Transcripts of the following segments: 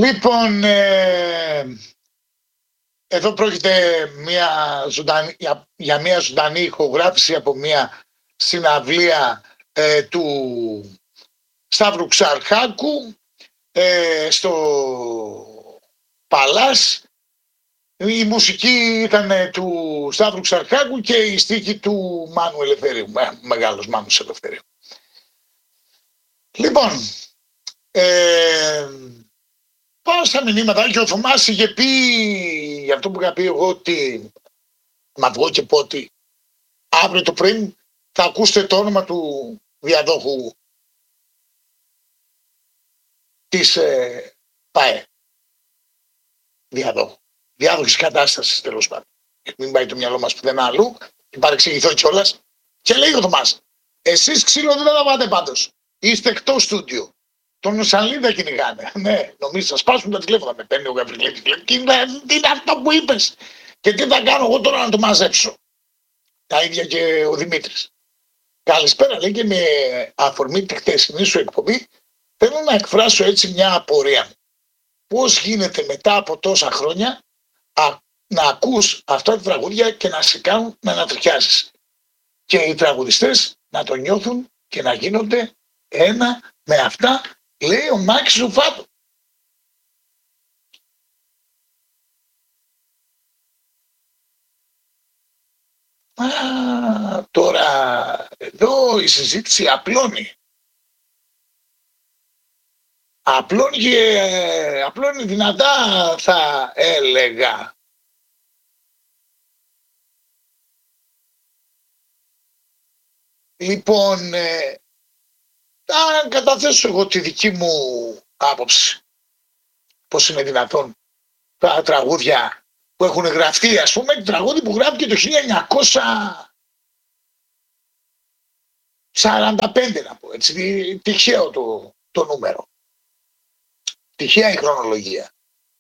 Λοιπόν, εδώ πρόκειται για μια ζωντανή ηχογράφηση από μια συναυλία του Σταύρου Ξαρχάκου στο Παλάς. Η μουσική ήταν του Σταύρου Ξαρχάκου και η στίχη του Μάνου Ελευθερίου, μεγάλος Μάνους Ελευθερίου. Λοιπόν, πάω στα μηνύματα και ο Θωμάς είχε πει, για αυτό που είχα πει εγώ, ότι μα βγω και πω ότι αύριο το πρωί θα ακούσετε το όνομα του διαδόχου της ΠΑΕ. Διάδοχης κατάστασης, τέλος πάντων. Μην πάει το μυαλό μας πουθενά αλλού και παρεξηγηθώ κιόλας. Και λέει ο Θωμάς, εσείς ξύλο δεν θα πάτε πάντως. Είστε εκτός στούντιο. Τον Σαλίδα κυνηγάνε. Ναι, νομίζω θα σπάσουν τα τηλέφωνα. Με παίρνει ο Γαβριλέκης. Τι είναι αυτό που είπες και τι θα κάνω εγώ τώρα να το μαζέψω. Τα ίδια και ο Δημήτρης. Καλησπέρα, λέει, και με αφορμή τη χτεσινή σου εκπομπή θέλω να εκφράσω έτσι μια απορία μου. Πώς γίνεται μετά από τόσα χρόνια να ακούς αυτά τα τραγούδια και να σε κάνουν να ανατριχιάζεις. Και οι τραγουδιστές να το νιώθουν και να γίνονται ένα με αυτά, λέει ο Μάκης Ζουφάτου. Τώρα εδώ η συζήτηση απλώνει. Απλώνει δυνατά, θα έλεγα. Λοιπόν, θα καταθέσω εγώ τη δική μου άποψη. Πώς είναι δυνατόν τα τραγούδια που έχουν γραφτεί, ας πούμε, το τραγούδι που γράφτηκε το 1945, να πω έτσι, τυχαίο το νούμερο. Τυχαία η χρονολογία.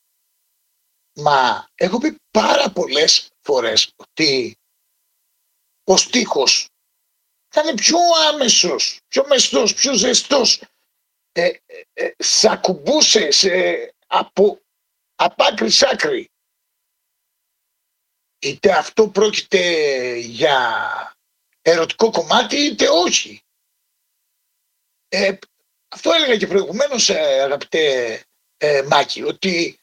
Μα έχω πει πάρα πολλές φορές ότι ο στίχος θα είναι πιο άμεσος, πιο μεστός, πιο ζεστός. Σ' ακουμπούσε από άκρη σ' άκρη. Είτε αυτό πρόκειται για ερωτικό κομμάτι είτε όχι. Αυτό έλεγα και προηγουμένως, αγαπητέ Μάκη, ότι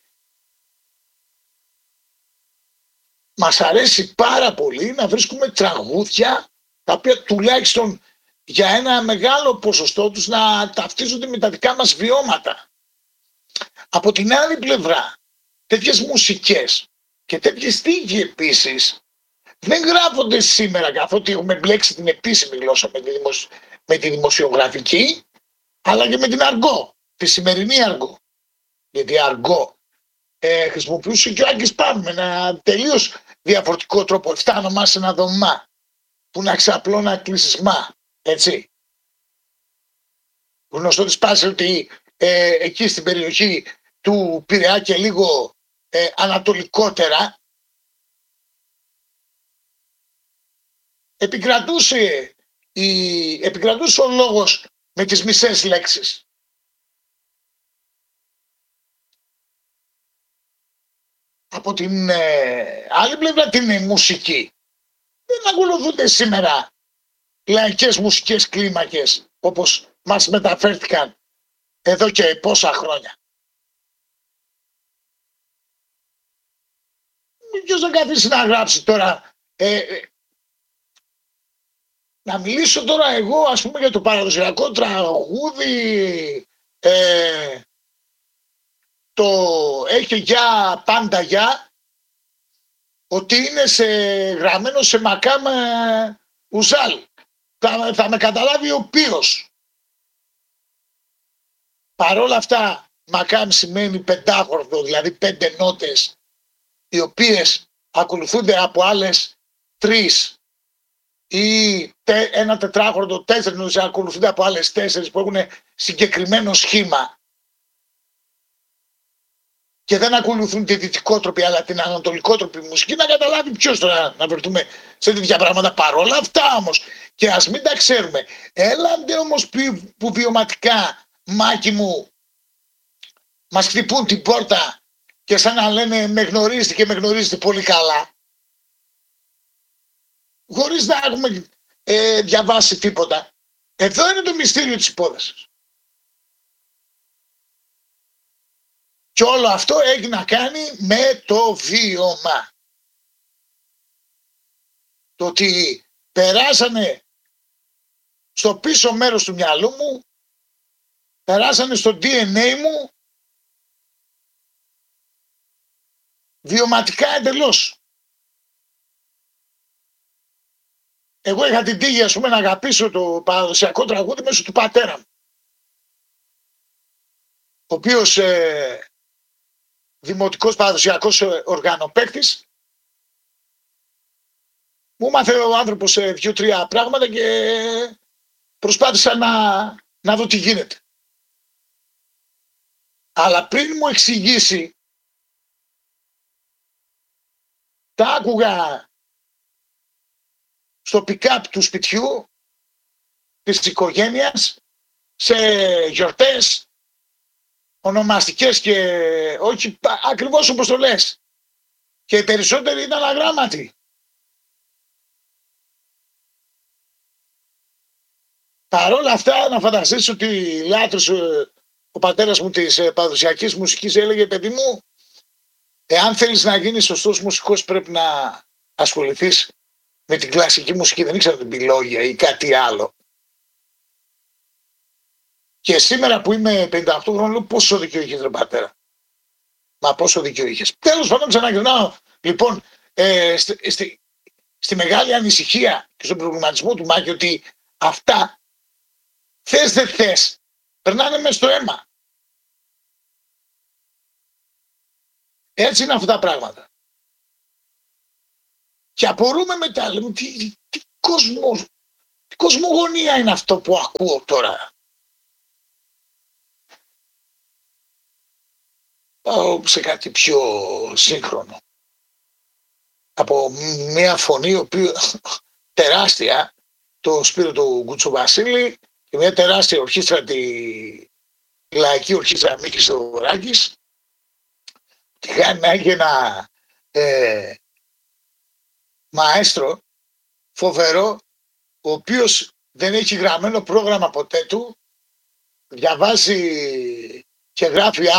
μας αρέσει πάρα πολύ να βρίσκουμε τραγούδια τα οποία τουλάχιστον για ένα μεγάλο ποσοστό τους να ταυτίζονται με τα δικά μας βιώματα. Από την άλλη πλευρά, τέτοιες μουσικές και τέτοιες στίχοι επίσης δεν γράφονται σήμερα, καθότι έχουμε μπλέξει την επίσημη γλώσσα με τη δημοσιογραφική, αλλά και με την αργό, τη σημερινή αργό. Γιατί αργό χρησιμοποιούσε και ο Άκης Πάνου με ένα τελείως διαφορετικό τρόπο. Φτάνω σε ένα δωμά που να ξαπλώνα κλεισισμά, έτσι. Γνωστό της πάση ότι εκεί στην περιοχή του Πειραιά και λίγο ανατολικότερα επικρατούσε ο λόγος με τις μισές λέξεις. Από την άλλη πλευρά την μουσική δεν ακολουθούνται σήμερα λαϊκές μουσικές κλίμακες όπως μας μεταφέρθηκαν εδώ και πόσα χρόνια. Ποιος θα καθίσει να γράψει τώρα, να μιλήσω τώρα εγώ, ας πούμε, για το παραδοσιακό τραγούδι, το έχει για πάντα για, ότι είναι γραμμένο σε μακάμ ουζάλ. Θα με καταλάβει ο ποιος. Παρόλα αυτά, μακάμ σημαίνει πεντάχορδο, δηλαδή 5 νότες, οι οποίες ακολουθούνται από άλλες 3, ή ένα τετράχορδο 4 νότες ακολουθούνται από άλλες 4 που έχουν συγκεκριμένο σχήμα και δεν ακολουθούν τη δυτικότροπη αλλά την ανατολικότροπη μουσική, να καταλάβει ποιος τώρα, να βρεθούμε σε τέτοια πράγματα. Παρόλα αυτά όμως, και ας μην τα ξέρουμε, έλαντε όμως που βιωματικά, Μάκη μου, μας χτυπούν την πόρτα και σαν να λένε με γνωρίζετε και με γνωρίζετε πολύ καλά, χωρίς να έχουμε διαβάσει τίποτα. Εδώ είναι το μυστήριο της υπόθεσης. Και όλο αυτό έχει να κάνει με το βίωμα. Το ότι περάσανε στο πίσω μέρος του μυαλού μου, περάσανε στο DNA μου, βιωματικά εντελώς. Εγώ είχα την τύχη, ας πούμε, να αγαπήσω το παραδοσιακό τραγούδι μέσω του πατέρα μου, ο οποίος δημοτικός παραδοσιακός οργανοπαίκτης, μου μάθε ο άνθρωπος 2-3 πράγματα και προσπάθησα να δω τι γίνεται. Αλλά πριν μου εξηγήσει, τα άκουγα στο pick-up του σπιτιού, της οικογένειας, σε γιορτές, ονομαστικές και όχι ακριβώς όπως το λες. Και οι περισσότεροι ήταν αγράμματοι. Παρ' όλα αυτά, να φανταστείς ότι λάτρωσε ο πατέρας μου της παραδοσιακής μουσικής, έλεγε, παιδί μου, εάν θέλεις να γίνεις σωστός μουσικός πρέπει να ασχοληθείς με την κλασική μουσική, δεν ήξερα την πυλόγια ή κάτι άλλο. Και σήμερα που είμαι 58 χρόνων, λέω, πόσο δίκιο είχες, ρε πατέρα. Μα πόσο δίκιο είχες. Τέλος πάντων, ξαναγυρνάω λοιπόν στη μεγάλη ανησυχία και στον προβληματισμό του Μάκη, ότι αυτά θες δεν θες, περνάνε μες στο αίμα. Έτσι είναι αυτά τα πράγματα. Και απορούμε μετά, λέμε, τι κοσμογονία είναι αυτό που ακούω τώρα. Πάω σε κάτι πιο σύγχρονο. Από μια φωνή, οποία τεράστια, το Σπύρο του Κουτσοβασίλη, και μια τεράστια ορχήστρα, τη Λαϊκή Ορχήστρα Μίκης Θεοδωράκης, τη χάνει να έχει ένα μαέστρο φοβερό, ο οποίος δεν έχει γραμμένο πρόγραμμα ποτέ του, διαβάζει και γράφει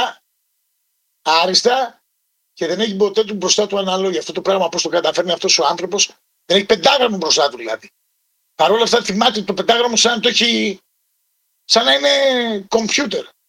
άριστα και δεν έχει ποτέ του μπροστά του αναλόγια. Αυτό το πράγμα πώς το καταφέρνει αυτός ο άνθρωπος, δεν έχει πεντάγραμμο μπροστά του δηλαδή. Παρ' όλα αυτά θυμάται το πεντάγραμμο σαν να το έχει, σαν να είναι κομπιούτερ.